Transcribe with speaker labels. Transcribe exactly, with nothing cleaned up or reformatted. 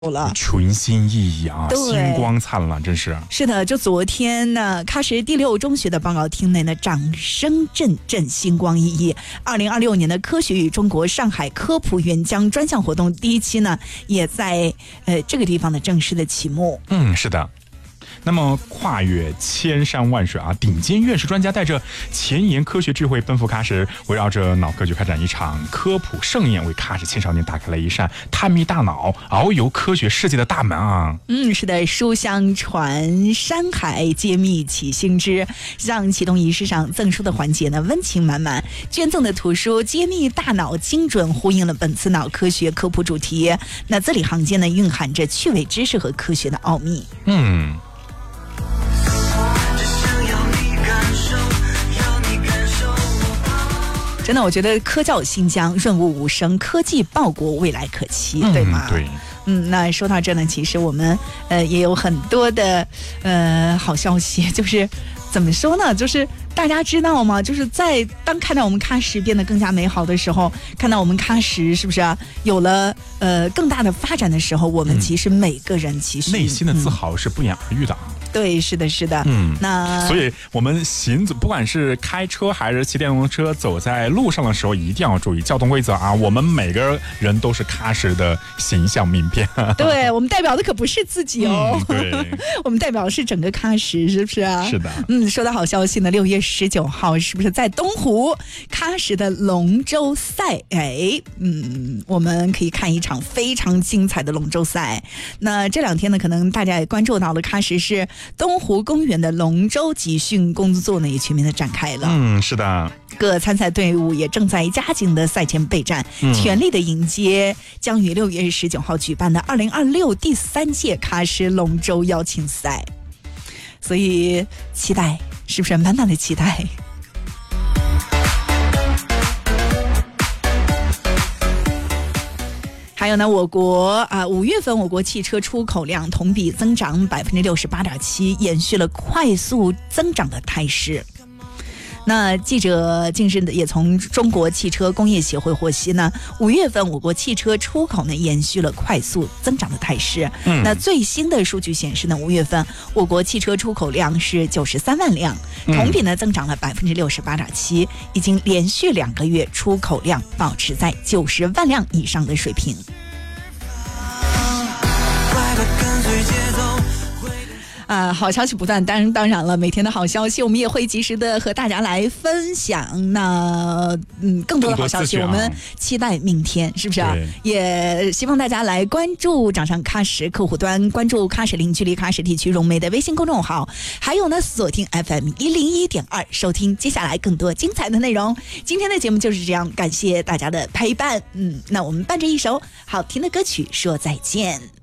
Speaker 1: 了，
Speaker 2: 群星熠熠啊，星光灿烂，真是。
Speaker 1: 是的，就昨天呢，喀什第六中学的报告厅内呢，掌声阵阵，星光熠熠。二零二六年的科学与中国上海科普援疆专项活动第一期呢，也在呃这个地方呢正式的启幕。
Speaker 2: 嗯，是的。那么跨越千山万水啊，顶尖院士专家带着前沿科学智慧奔赴喀什，围绕着脑科学开展一场科普盛宴，为喀什青少年打开了一扇探秘大脑、遨游科学世界的大门啊！
Speaker 1: 嗯，是的，书香传山海，揭秘启星之，让启动仪式上赠书的环节呢温情满满。捐赠的图书揭秘大脑，精准呼应了本次脑科学科普主题。那字里行间呢蕴含着趣味知识和科学的奥秘。
Speaker 2: 嗯。
Speaker 1: 真的，我觉得科教新疆润物无声，科技报国未来可期，
Speaker 2: 嗯、
Speaker 1: 对吗？
Speaker 2: 对。
Speaker 1: 嗯，那说到这呢，其实我们呃也有很多的呃好消息，就是怎么说呢？就是大家知道吗？就是在当看到我们喀什变得更加美好的时候，看到我们喀什是不是啊有了呃更大的发展的时候，我们其实每个人其实
Speaker 2: 内心的自豪是不言而喻的。
Speaker 1: 嗯对，是的，是的，
Speaker 2: 嗯，
Speaker 1: 那
Speaker 2: 所以我们行走，不管是开车还是骑电动车，走在路上的时候，一定要注意交通规则啊！我们每个人都是喀什的形象名片。
Speaker 1: 对，我们代表的可不是自己哦，
Speaker 2: 嗯、对，
Speaker 1: 我们代表的是整个喀什，是不是啊？
Speaker 2: 是的。
Speaker 1: 嗯，说到好消息呢，六月十九号是不是在东湖喀什的龙舟赛？哎，嗯，我们可以看一场非常精彩的龙舟赛。那这两天呢，可能大家也关注到了，喀什是东湖公园的龙舟集训工作呢也全面的展开了。
Speaker 2: 嗯，是的，
Speaker 1: 各参赛队伍也正在加紧的赛前备战，嗯、全力的迎接将于六月十九号举办的二零二六第三届喀什龙舟邀请赛。所以期待，是不是满满的期待？还有呢，我国啊五月份我国汽车出口量同比增长百分之六十八点七，延续了快速增长的态势。那记者近日也从中国汽车工业协会获悉呢，五月份我国汽车出口呢延续了快速增长的态势。嗯，那最新的数据显示呢，五月份我国汽车出口量是九十三万辆，同比呢增长了百分之六十八点七，已经连续两个月出口量保持在九十万辆以上的水平。啊，好消息不断，当当然了，每天的好消息我们也会及时的和大家来分享。那嗯，更多的好消息，我们期待明天，是不是啊？也希望大家来关注掌上喀什客户端，关注喀什零距离喀什地区融媒的微信公众号，还有呢，锁定 F M 一零一点二，收听接下来更多精彩的内容。今天的节目就是这样，感谢大家的陪伴。嗯，那我们伴着一首好听的歌曲说再见。